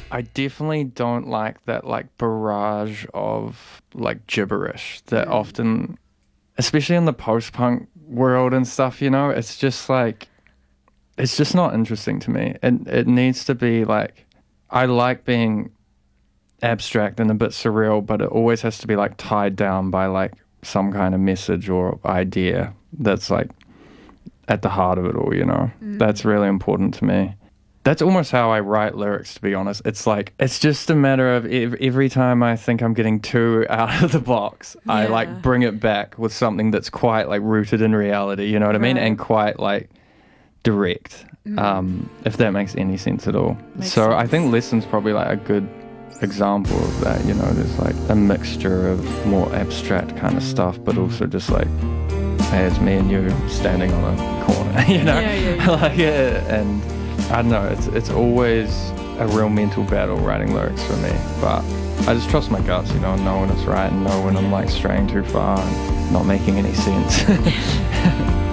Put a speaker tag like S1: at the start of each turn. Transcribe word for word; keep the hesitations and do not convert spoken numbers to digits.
S1: I definitely don't like that like barrage of like gibberish that
S2: Mm.
S1: often, especially in the post-punk world and stuff, you know, it's just like, it's just not interesting to me. It, it needs to be like, I like being abstract and a bit surreal, but it always has to be like tied down by like some kind of message or idea that's like at the heart of it all, you know?
S2: Mm.
S1: That's really important to me. That's almost how I write lyrics, to be honest. It's like, it's just a matter of ev- every time I think I'm getting too out of the box, I
S2: Yeah.
S1: like bring it back with something that's quite like rooted in reality, you know what I mean?
S2: Right.
S1: And quite like direct,
S2: Mm.
S1: um, if that makes any sense at all.
S2: Makes
S1: so I
S2: sense.
S1: think Lesson's probably like a good example of that, you know? There's like a mixture of more abstract kind of stuff, but also just like, hey, it's me and you standing on a corner, you know?
S2: Yeah, yeah, yeah.
S1: Like, yeah, and I don't know, it's it's always a real mental battle writing lyrics for me, but I just trust my guts, you know, know when it's right and know when I'm like straying too far and not making any sense.